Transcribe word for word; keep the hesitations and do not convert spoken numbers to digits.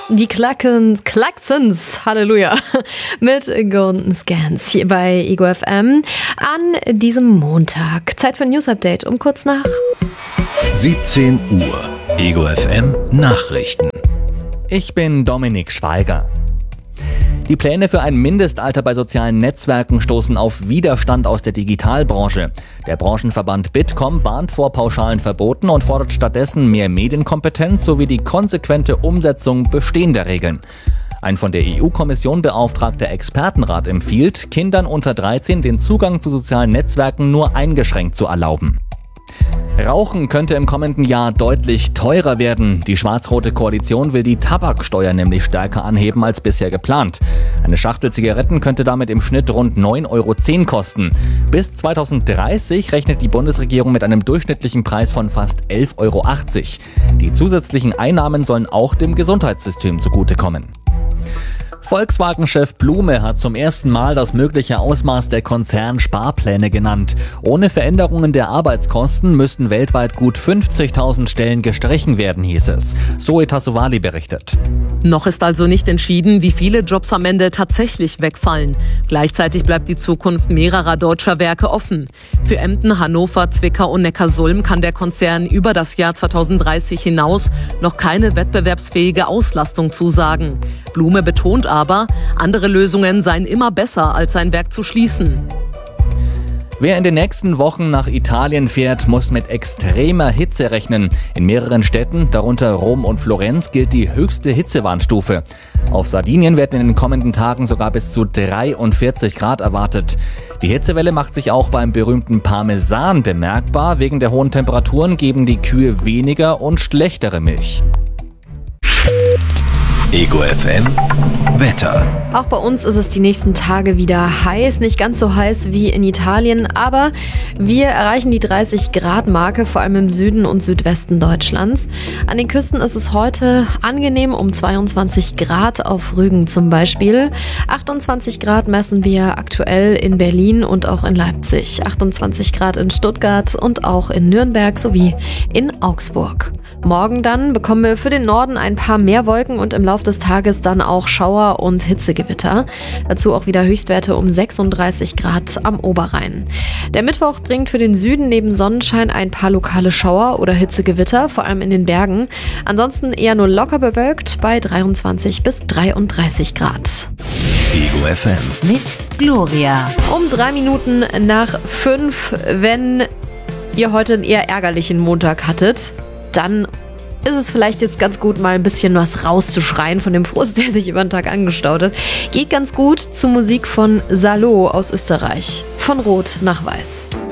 Die Klacken, Klaxons, Halleluja, mit Golden Scans hier bei Ego F M an diesem Montag. Zeit für ein News-Update um kurz nach siebzehn Uhr. Ego F M Nachrichten. Ich bin Dominik Schweiger. Die Pläne für ein Mindestalter bei sozialen Netzwerken stoßen auf Widerstand aus der Digitalbranche. Der Branchenverband Bitkom warnt vor pauschalen Verboten und fordert stattdessen mehr Medienkompetenz sowie die konsequente Umsetzung bestehender Regeln. Ein von der E U-Kommission beauftragter Expertenrat empfiehlt, Kindern unter dreizehn den Zugang zu sozialen Netzwerken nur eingeschränkt zu erlauben. Rauchen könnte im kommenden Jahr deutlich teurer werden. Die schwarz-rote Koalition will die Tabaksteuer nämlich stärker anheben als bisher geplant. Eine Schachtel Zigaretten könnte damit im Schnitt rund neun Euro zehn kosten. Bis zweitausenddreißig rechnet die Bundesregierung mit einem durchschnittlichen Preis von fast elf Euro achtzig. Die zusätzlichen Einnahmen sollen auch dem Gesundheitssystem zugutekommen. Volkswagen-Chef Blume hat zum ersten Mal das mögliche Ausmaß der Konzernsparpläne genannt. Ohne Veränderungen der Arbeitskosten müssten weltweit gut fünfzigtausend Stellen gestrichen werden, hieß es. Zoe Tassovali berichtet. Noch ist also nicht entschieden, wie viele Jobs am Ende tatsächlich wegfallen. Gleichzeitig bleibt die Zukunft mehrerer deutscher Werke offen. Für Emden, Hannover, Zwickau und Neckarsulm kann der Konzern über das Jahr zweitausenddreißig hinaus noch keine wettbewerbsfähige Auslastung zusagen. Blume betont aber, andere Lösungen seien immer besser, als sein Werk zu schließen. Wer in den nächsten Wochen nach Italien fährt, muss mit extremer Hitze rechnen. In mehreren Städten, darunter Rom und Florenz, gilt die höchste Hitzewarnstufe. Auf Sardinien werden in den kommenden Tagen sogar bis zu dreiundvierzig Grad erwartet. Die Hitzewelle macht sich auch beim berühmten Parmesan bemerkbar. Wegen der hohen Temperaturen geben die Kühe weniger und schlechtere Milch. Ego F M Wetter. Auch bei uns ist es die nächsten Tage wieder heiß, nicht ganz so heiß wie in Italien, aber wir erreichen die dreißig Grad Marke, vor allem im Süden und Südwesten Deutschlands. An den Küsten ist es heute angenehm um zweiundzwanzig Grad, auf Rügen zum Beispiel. achtundzwanzig Grad messen wir aktuell in Berlin und auch in Leipzig. achtundzwanzig Grad in Stuttgart und auch in Nürnberg sowie in Augsburg. Morgen dann bekommen wir für den Norden ein paar mehr Wolken und im Laufe des Tages dann auch Schauer und Hitzegewitter. Dazu auch wieder Höchstwerte um sechsunddreißig Grad am Oberrhein. Der Mittwoch bringt für den Süden neben Sonnenschein ein paar lokale Schauer oder Hitzegewitter, vor allem in den Bergen. Ansonsten eher nur locker bewölkt bei dreiundzwanzig bis dreiunddreißig Grad. Ego F M mit Gloria. Um drei Minuten nach fünf, wenn ihr heute einen eher ärgerlichen Montag hattet, dann ist es vielleicht jetzt ganz gut, mal ein bisschen was rauszuschreien von dem Frust, der sich über den Tag angestaut hat. Geht ganz gut zur Musik von Salo aus Österreich. Von Rot nach Weiß.